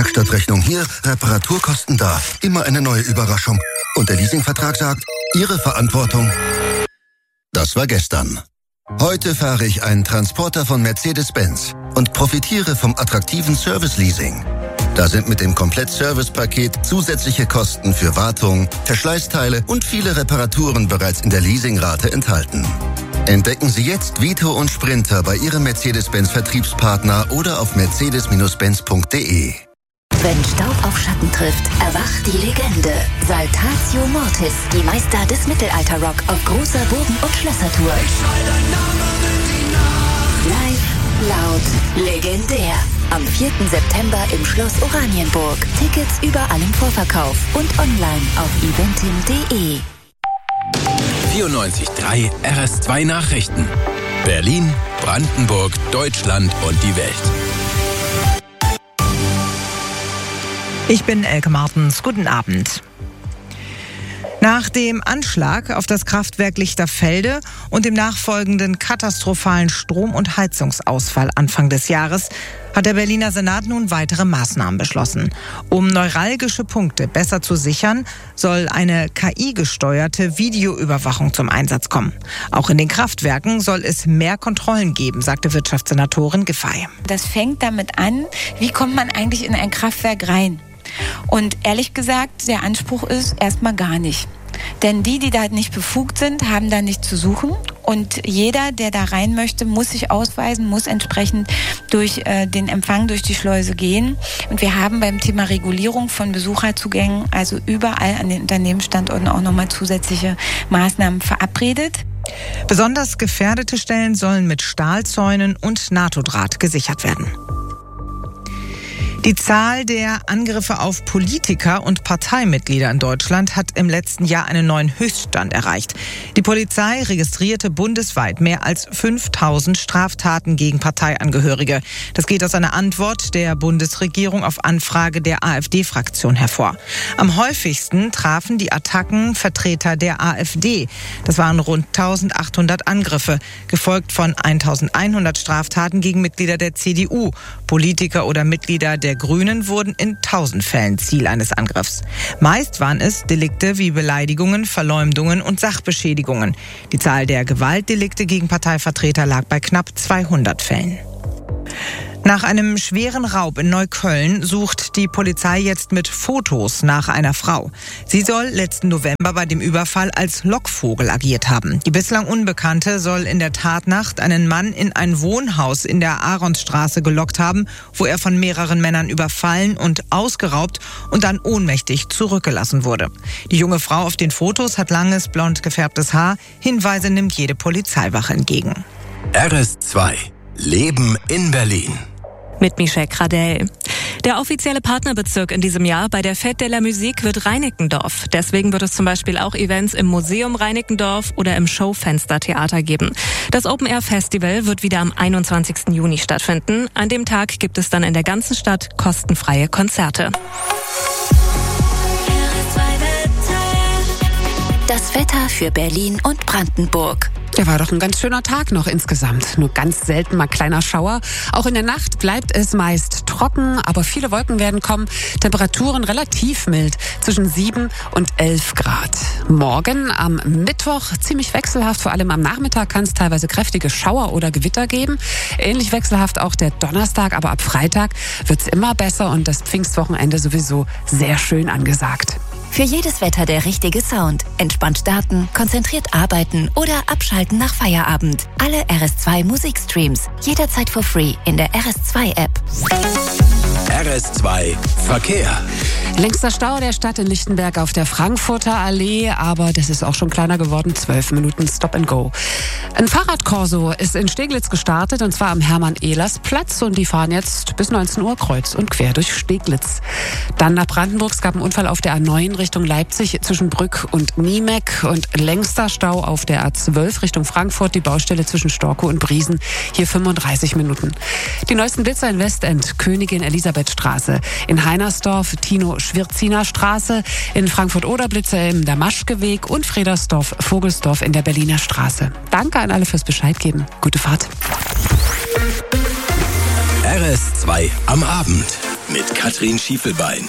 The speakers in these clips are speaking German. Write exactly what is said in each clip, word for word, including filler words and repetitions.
Werkstattrechnung hier, Reparaturkosten da. Immer eine neue Überraschung. Und der Leasingvertrag sagt, Ihre Verantwortung. Das war gestern. Heute fahre ich einen Transporter von Mercedes-Benz und profitiere vom attraktiven Service-Leasing. Da sind mit dem Komplett-Service-Paket zusätzliche Kosten für Wartung, Verschleißteile und viele Reparaturen bereits in der Leasingrate enthalten. Entdecken Sie jetzt Vito und Sprinter bei Ihrem Mercedes-Benz-Vertriebspartner oder auf mercedes Benz punkt de. Wenn Staub auf Schatten trifft, erwacht die Legende. Saltatio Mortis, die Meister des Mittelalter-Rock auf großer Bogen- und Schlössertour. Live, laut, legendär. Am vierten September im Schloss Oranienburg. Tickets überall im Vorverkauf und online auf eventim punkt de. vierundneunzig Komma drei R S zwei Nachrichten. Berlin, Brandenburg, Deutschland und die Welt. Ich bin Elke Martens. Guten Abend. Nach dem Anschlag auf das Kraftwerk Lichterfelde und dem nachfolgenden katastrophalen Strom- und Heizungsausfall Anfang des Jahres hat der Berliner Senat nun weitere Maßnahmen beschlossen. Um neuralgische Punkte besser zu sichern, soll eine K I-gesteuerte Videoüberwachung zum Einsatz kommen. Auch in den Kraftwerken soll es mehr Kontrollen geben, sagte Wirtschaftssenatorin Giffey. Das fängt damit an, wie kommt man eigentlich in ein Kraftwerk rein? Und ehrlich gesagt, der Anspruch ist erstmal gar nicht. Denn die, die da nicht befugt sind, haben da nichts zu suchen. Und jeder, der da rein möchte, muss sich ausweisen, muss entsprechend durch äh, den Empfang durch die Schleuse gehen. Und wir haben beim Thema Regulierung von Besucherzugängen, also überall an den Unternehmensstandorten auch nochmal zusätzliche Maßnahmen verabredet. Besonders gefährdete Stellen sollen mit Stahlzäunen und NATO-Draht gesichert werden. Die Zahl der Angriffe auf Politiker und Parteimitglieder in Deutschland hat im letzten Jahr einen neuen Höchststand erreicht. Die Polizei registrierte bundesweit mehr als fünftausend Straftaten gegen Parteiangehörige. Das geht aus einer Antwort der Bundesregierung auf Anfrage der AfD-Fraktion hervor. Am häufigsten trafen die Attacken Vertreter der AfD. Das waren rund eintausendachthundert Angriffe, gefolgt von eintausendeinhundert Straftaten gegen Mitglieder der C D U. Politiker oder Mitglieder der Grünen wurden in tausend Fällen Ziel eines Angriffs. Meist waren es Delikte wie Beleidigungen, Verleumdungen und Sachbeschädigungen. Die Zahl der Gewaltdelikte gegen Parteivertreter lag bei knapp zweihundert Fällen. Nach einem schweren Raub in Neukölln sucht die Polizei jetzt mit Fotos nach einer Frau. Sie soll letzten November bei dem Überfall als Lockvogel agiert haben. Die bislang Unbekannte soll in der Tatnacht einen Mann in ein Wohnhaus in der Aronsstraße gelockt haben, wo er von mehreren Männern überfallen und ausgeraubt und dann ohnmächtig zurückgelassen wurde. Die junge Frau auf den Fotos hat langes, blond gefärbtes Haar. Hinweise nimmt jede Polizeiwache entgegen. R S zwei. Leben in Berlin. Mit Michelle Cradell. Der offizielle Partnerbezirk in diesem Jahr bei der Fête de la Musique wird Reinickendorf. Deswegen wird es zum Beispiel auch Events im Museum Reinickendorf oder im Schaufenstertheater geben. Das Open-Air-Festival wird wieder am einundzwanzigsten Juni stattfinden. An dem Tag gibt es dann in der ganzen Stadt kostenfreie Konzerte. Das Wetter für Berlin und Brandenburg. Der war doch ein ganz schöner Tag noch insgesamt. Nur ganz selten mal kleiner Schauer. Auch in der Nacht bleibt es meist trocken, aber viele Wolken werden kommen. Temperaturen relativ mild, zwischen sieben und elf Grad. Morgen am Mittwoch ziemlich wechselhaft, vor allem am Nachmittag kann es teilweise kräftige Schauer oder Gewitter geben. Ähnlich wechselhaft auch der Donnerstag, aber ab Freitag wird's immer besser und das Pfingstwochenende sowieso sehr schön angesagt. Für jedes Wetter der richtige Sound. Entspannt starten, konzentriert arbeiten oder abschalten nach Feierabend. Alle R S zwei Musikstreams. Jederzeit for free in der R S zwei App. R S zwei Verkehr. Längster Stau der Stadt in Lichtenberg auf der Frankfurter Allee, aber das ist auch schon kleiner geworden, zwölf Minuten Stop and Go. Ein Fahrradkorso ist in Steglitz gestartet und zwar am Hermann-Ehlers-Platz und die fahren jetzt bis neunzehn Uhr kreuz und quer durch Steglitz. Dann nach Brandenburg, es gab einen Unfall auf der A neun Richtung Leipzig zwischen Brück und Niemeck und längster Stau auf der A zwölf Richtung Frankfurt, die Baustelle zwischen Storkow und Briesen, hier fünfunddreißig Minuten. Die neuesten Blitzer in Westend, Königin Elisabethstraße, in Heinersdorf, Tino Schwirziner Straße, in Frankfurt-Oder Blitzer im Damaschke-Weg und Fredersdorf, Vogelsdorf in der Berliner Straße. Danke an alle fürs Bescheid geben. Gute Fahrt. R S zwei am Abend mit Katrin Schiefelbein.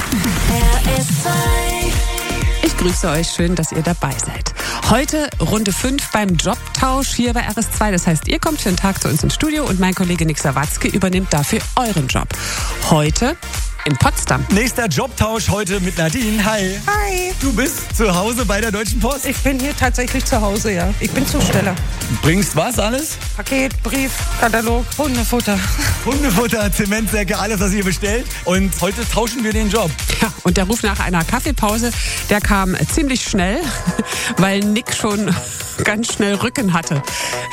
Ich grüße euch, schön, dass ihr dabei seid. Heute Runde fünf beim Jobtausch hier bei R S zwei. Das heißt, ihr kommt für einen Tag zu uns ins Studio und mein Kollege Nick Sawatzki übernimmt dafür euren Job. Heute in Potsdam. Nächster Jobtausch heute mit Nadine. Hi. Hi. Du bist zu Hause bei der Deutschen Post? Ich bin hier tatsächlich zu Hause, ja. Ich bin Zusteller. Bringst was alles? Paket, Brief, Katalog, Hundefutter. Hundefutter, Zementsäcke, alles, was ihr bestellt. Und heute tauschen wir den Job. Ja, und der Ruf nach einer Kaffeepause, der kam ziemlich schnell, weil Nick schon ganz schnell Rücken hatte.